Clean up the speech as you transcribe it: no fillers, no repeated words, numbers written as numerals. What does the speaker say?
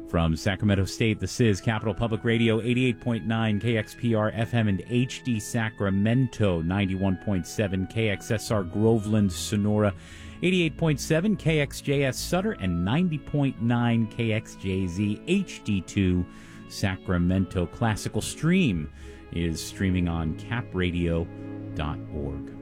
From Sacramento State, this is Capital Public Radio, 88.9 KXPR FM and HD Sacramento, 91.7 KXSR Groveland, Sonora, 88.7 KXJS Sutter, and 90.9 KXJZ HD2 Sacramento. Classical Stream is streaming on capradio.org.